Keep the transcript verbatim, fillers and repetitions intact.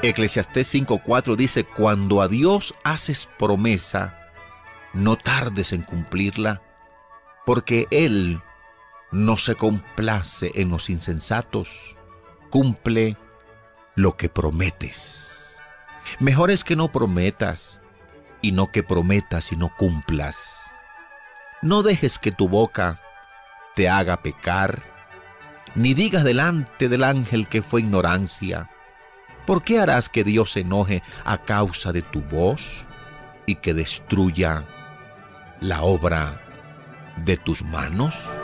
Eclesiastés cinco cuatro dice: cuando a Dios haces promesa, no tardes en cumplirla, porque Él no se complace en los insensatos. Cumple lo que prometes. Mejor es que no prometas, y no que prometas y no cumplas. No dejes que tu boca te haga pecar, ni digas delante del ángel que fue ignorancia. ¿Por qué harás que Dios se enoje a causa de tu voz y que destruya la obra de tus manos?